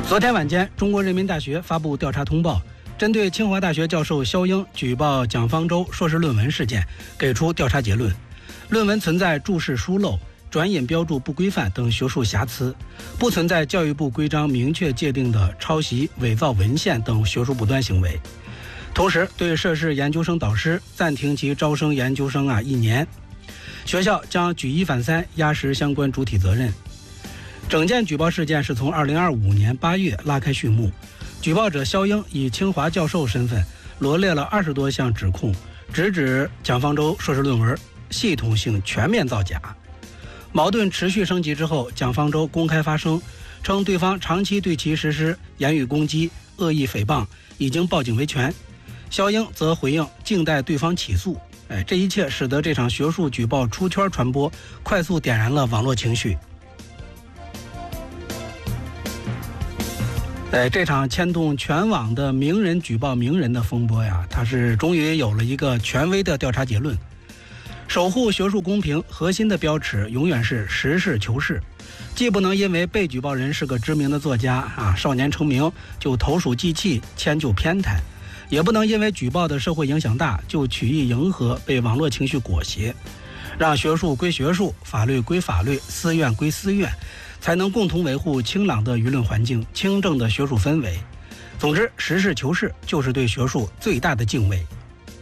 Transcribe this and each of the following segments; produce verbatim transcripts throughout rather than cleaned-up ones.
昨天晚间，中国人民大学发布调查通报，针对清华大学教授肖英举报蒋方舟硕士论文事件，给出调查结论：论文存在注释疏漏、转引标注不规范等学术瑕疵，不存在教育部规章明确界定的抄袭、伪造文献等学术不端行为。同时，对涉事研究生导师暂停其招生研究生啊一年，学校将举一反三，压实相关主体责任。整件举报事件是从二零二五年八月拉开序幕，举报者肖英以清华教授身份罗列了二十多项指控，直指蒋方舟硕士论文系统性全面造假。矛盾持续升级之后，蒋方舟公开发声，称对方长期对其实施言语攻击、恶意诽谤，已经报警维权。肖英则回应静待对方起诉。哎，这一切使得这场学术举报出圈传播，快速点燃了网络情绪。哎，这场牵动全网的名人举报名人的风波呀，它是终于有了一个权威的调查结论。守护学术公平核心的标尺永远是实事求是，既不能因为被举报人是个知名的作家啊，少年成名就投鼠忌器、迁就偏袒，也不能因为举报的社会影响大就曲意迎合，被网络情绪裹挟，让学术归学术，法律归法律，私怨归私怨，才能共同维护清朗的舆论环境、清正的学术氛围。总之，实事求是就是对学术最大的敬畏。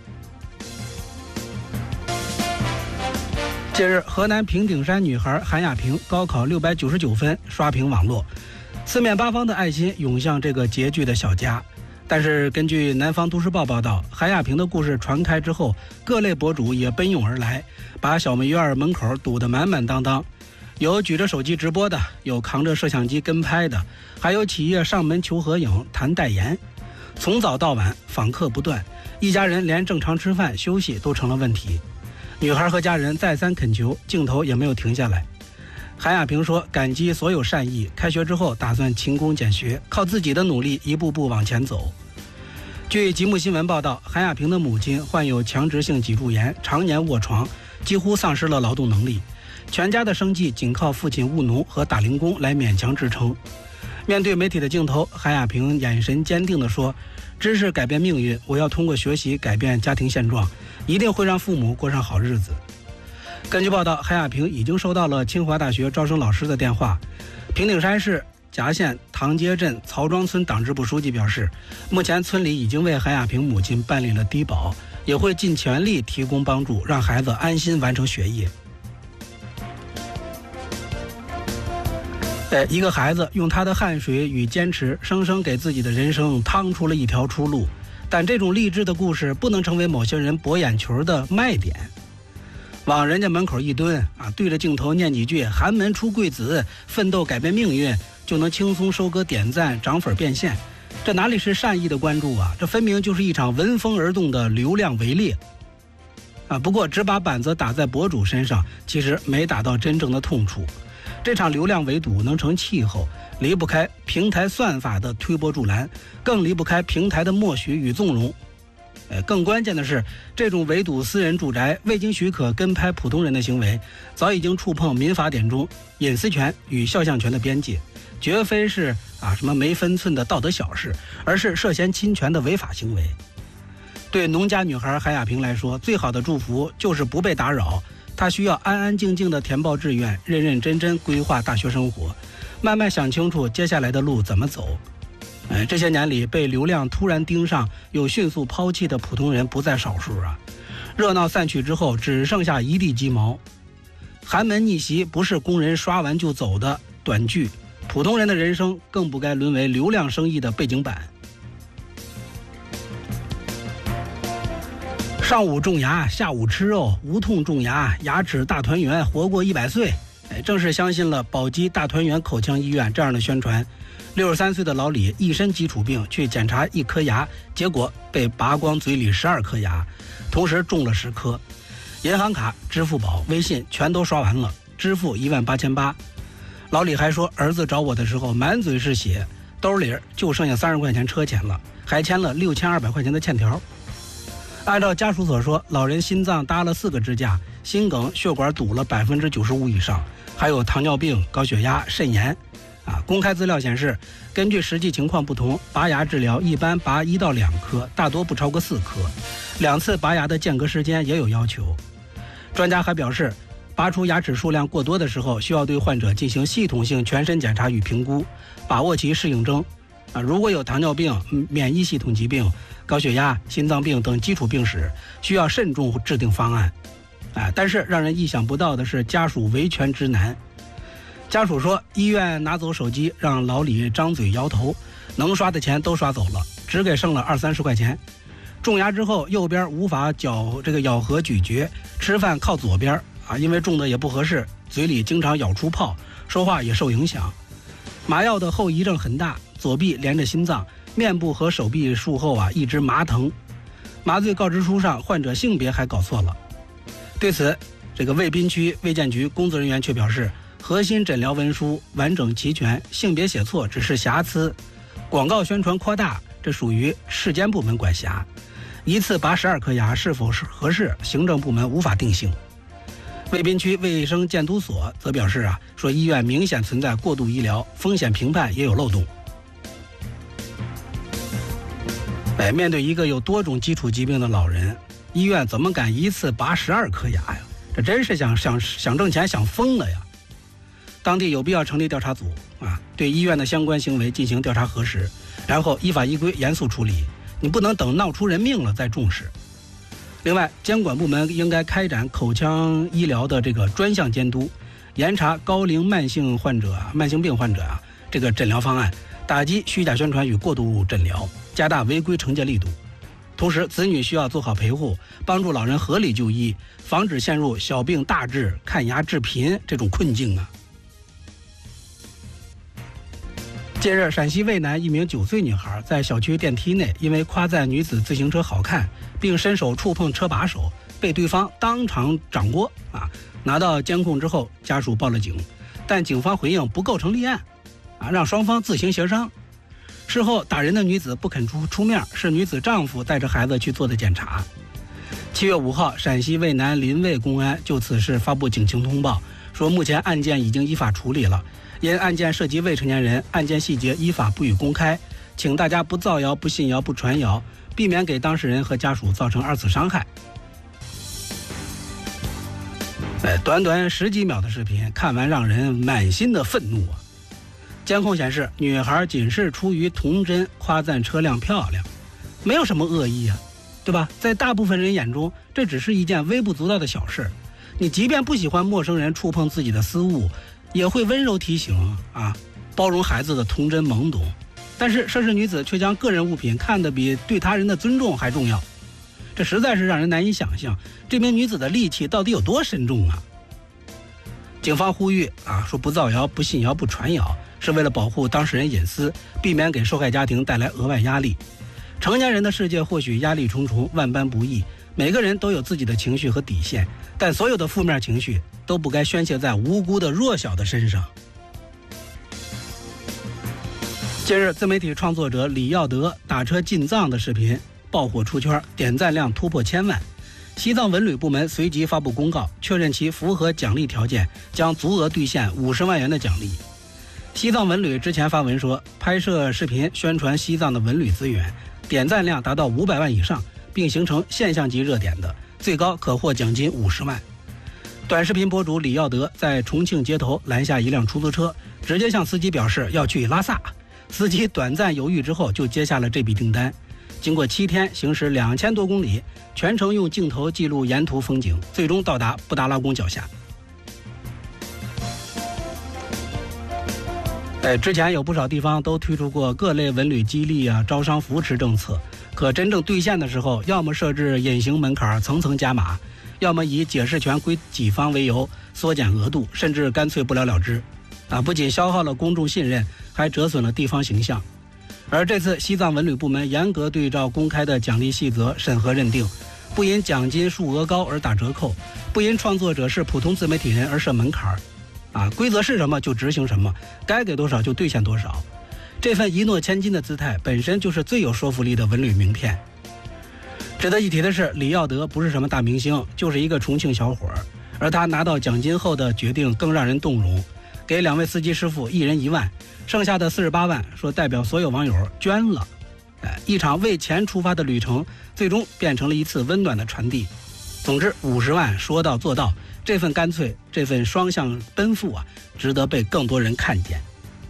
近日，河南平顶山女孩韩亚萍高考六百九十九分刷屏网络，四面八方的爱心涌向这个拮据的小家。但是根据南方都市报报道，韩亚萍的故事传开之后，各类博主也奔涌而来，把小梅院门口堵得满满当当。有举着手机直播的，有扛着摄像机跟拍的，还有企业上门求合影、谈代言。从早到晚，访客不断，一家人连正常吃饭休息都成了问题。女孩和家人再三恳求，镜头也没有停下来。韩亚萍说感激所有善意，开学之后打算勤工俭学，靠自己的努力一步步往前走。据吉木新闻报道，韩亚萍的母亲患有强直性脊柱炎，常年卧床，几乎丧失了劳动能力，全家的生计仅靠父亲务农和打零工来勉强支撑。面对媒体的镜头，韩亚萍眼神坚定地说，知识改变命运，我要通过学习改变家庭现状，一定会让父母过上好日子。根据报道，韩亚萍已经收到了清华大学招生老师的电话。平顶山市夹县唐街镇曹庄村党支部书记表示，目前村里已经为韩亚萍母亲办理了低保，也会尽全力提供帮助，让孩子安心完成学业。呃，一个孩子用他的汗水与坚持，生生给自己的人生趟出了一条出路。但这种励志的故事不能成为某些人博眼球的卖点。往人家门口一蹲啊，对着镜头念几句寒门出贵子，奋斗改变命运，就能轻松收割点赞、涨粉变现，这哪里是善意的关注啊？这分明就是一场闻风而动的流量围猎啊！不过只把板子打在博主身上，其实没打到真正的痛处。这场流量围堵能成气候，离不开平台算法的推波助澜，更离不开平台的默许与纵容。呃，更关键的是，这种围堵私人住宅、未经许可跟拍普通人的行为，早已经触碰民法典中隐私权与肖像权的边界，绝非是啊什么没分寸的道德小事，而是涉嫌侵权的违法行为。对农家女孩韩亚萍来说，最好的祝福就是不被打扰，她需要安安静静的填报志愿，认认真真规划大学生活，慢慢想清楚接下来的路怎么走。哎，这些年里被流量突然盯上又迅速抛弃的普通人不在少数啊！热闹散去之后，只剩下一地鸡毛。寒门逆袭不是工人刷完就走的短剧，普通人的人生更不该沦为流量生意的背景板。上午种牙，下午吃肉，无痛种牙，牙齿大团圆，活过一百岁。哎，正是相信了宝鸡大团圆口腔医院这样的宣传。六十三岁的老李一身基础病，去检查一颗牙，结果被拔光嘴里十二颗牙，同时种了十颗。银行卡、支付宝、微信全都刷完了，支付一万八千八。老李还说，儿子找我的时候满嘴是血，兜里就剩下三十块钱车钱了，还欠了六千二百块钱的欠条。按照家属所说，老人心脏搭了四个支架，心梗血管堵了百分之九十五以上，还有糖尿病、高血压、肾炎。 啊，公开资料显示，根据实际情况不同，拔牙治疗一般拔一到两颗，大多不超过四颗。两次拔牙的间隔时间也有要求。专家还表示，拔出牙齿数量过多的时候，需要对患者进行系统性全身检查与评估，把握其适应症。啊，如果有糖尿病、免疫系统疾病、高血压、心脏病等基础病史，需要慎重制定方案。啊，但是让人意想不到的是，家属维权之难。家属说，医院拿走手机，让老李张嘴摇头，能刷的钱都刷走了，只给剩了二三十块钱。种牙之后，右边无法嚼这个咬合咀嚼，吃饭靠左边啊，因为种的也不合适，嘴里经常咬出泡，说话也受影响。麻药的后遗症很大，左臂连着心脏，面部和手臂术后啊一直麻疼。麻醉告知书上患者性别还搞错了。对此，这个渭滨区卫健局工作人员却表示，核心诊疗文书完整齐全，性别写错只是瑕疵，广告宣传扩大，这属于市监部门管辖。一次拔十二颗牙是否是合适，行政部门无法定性。渭滨区卫生监督所则表示啊，说医院明显存在过度医疗，风险评判也有漏洞。哎，面对一个有多种基础疾病的老人，医院怎么敢一次拔十二颗牙呀？这真是想想想挣钱想疯了呀！当地有必要成立调查组啊，对医院的相关行为进行调查核实，然后依法依规严肃处理。你不能等闹出人命了再重视。另外，监管部门应该开展口腔医疗的这个专项监督，严查高龄慢性患者、慢性病患者啊这个诊疗方案，打击虚假宣传与过度诊疗，加大违规惩戒力度。同时，子女需要做好陪护，帮助老人合理就医，防止陷入小病大治、看牙致贫这种困境啊。近日，陕西渭南一名九岁女孩在小区电梯内，因为夸赞女子自行车好看，并伸手触碰车把手，被对方当场掌掴啊！拿到监控之后，家属报了警，但警方回应不构成立案，啊，让双方自行协商。事后，打人的女子不肯出出面，是女子丈夫带着孩子去做的检查。七月五号，陕西渭南临渭公安就此事发布警情通报，说目前案件已经依法处理了。因案件涉及未成年人，案件细节依法不予公开，请大家不造谣、不信谣、不传谣，避免给当事人和家属造成二次伤害。哎，短短十几秒的视频，看完让人满心的愤怒啊！监控显示，女孩仅是出于童真夸赞车辆漂亮，没有什么恶意啊，对吧？在大部分人眼中，这只是一件微不足道的小事。你即便不喜欢陌生人触碰自己的私物，也会温柔提醒啊，包容孩子的童真懵懂。但是涉事女子却将个人物品看得比对他人的尊重还重要，这实在是让人难以想象，这名女子的戾气到底有多深重啊！警方呼吁啊，说不造谣、不信谣、不传谣，是为了保护当事人隐私，避免给受害家庭带来额外压力。成年人的世界或许压力重重、万般不易，每个人都有自己的情绪和底线，但所有的负面情绪都不该宣泄在无辜的弱小的身上。近日，自媒体创作者李耀德打车进藏的视频爆火出圈，点赞量突破千万。西藏文旅部门随即发布公告，确认其符合奖励条件，将足额兑现五十万元的奖励。西藏文旅之前发文说，拍摄视频宣传西藏的文旅资源，点赞量达到五百万以上，并形成现象级热点的，最高可获奖金五十万。短视频博主李耀德在重庆街头拦下一辆出租车，直接向司机表示要去拉萨。司机短暂犹豫之后，就接下了这笔订单。经过七天行驶两千多公里，全程用镜头记录沿途风景，最终到达布达拉宫脚下。哎，之前有不少地方都推出过各类文旅激励啊、招商扶持政策，可真正兑现的时候，要么设置隐形门槛层层加码，要么以解释权归己方为由缩减额度，甚至干脆不了了之。啊，不仅消耗了公众信任，还折损了地方形象。而这次西藏文旅部门严格对照公开的奖励细则审核认定，不因奖金数额高而打折扣，不因创作者是普通自媒体人而设门槛。啊，规则是什么就执行什么，该给多少就兑现多少。这份一诺千金的姿态本身就是最有说服力的文旅名片。值得一提的是，李耀德不是什么大明星，就是一个重庆小伙儿，而他拿到奖金后的决定更让人动容，给两位司机师傅一人一万， 剩下的四十八万说代表所有网友捐了。哎，一场为钱出发的旅程，最终变成了一次温暖的传递。总之，五十万说到做到，这份干脆，这份双向奔赴啊，值得被更多人看见。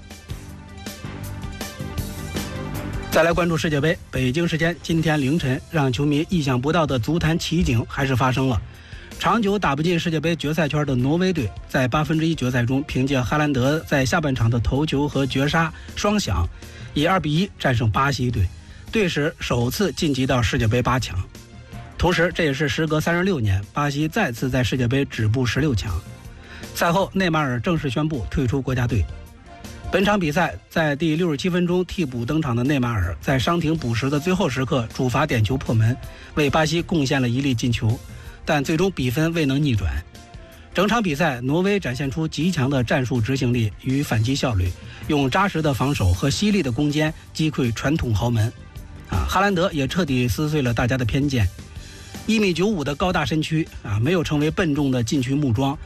再来关注世界杯，北京时间今天凌晨，让球迷意想不到的足坛奇景还是发生了。长久打不进世界杯决赛圈的挪威队，在八分之一决赛中，凭借哈兰德在下半场的头球和绝杀双响，以二比一战胜巴西队，队史首次晋级到世界杯八强。同时，这也是时隔三十六年，巴西再次在世界杯止步十六强。赛后，内马尔正式宣布退出国家队。本场比赛在第六十七分钟替补登场的内马尔，在伤停补时的最后时刻主罚点球破门，为巴西贡献了一粒进球，但最终比分未能逆转。整场比赛，挪威展现出极强的战术执行力与反击效率，用扎实的防守和犀利的攻坚击溃传统豪门。啊，哈兰德也彻底撕碎了大家的偏见。一米九五的高大身躯啊，没有成为笨重的禁区木桩，